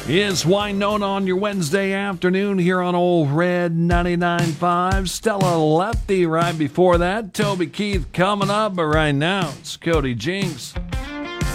It's Wynonna on your Wednesday afternoon here on Old Red 99.5. Stella Lefty right before that. Toby Keith coming up, but right now it's Cody Jinks.